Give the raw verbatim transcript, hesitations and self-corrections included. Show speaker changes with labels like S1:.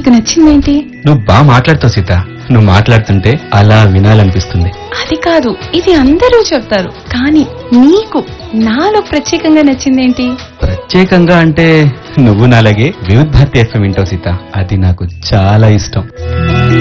S1: నీకు నచ్చిందేంటి?
S2: నువ్వు బాగా మాట్లాడుతావు సీత. నువ్వు మాట్లాడుతుంటే అలా వినాలనిపిస్తుంది.
S1: అది కాదు, ఇది అందరూ చెప్తారు, కానీ నీకు నాలో ప్రత్యేకంగా నచ్చిందేంటి?
S2: ప్రత్యేకంగా అంటే నువ్వు నాలాగే వివిధ భారతి ఎఫ్ఎం వింటావు సీత. అది నాకు చాలా ఇష్టం.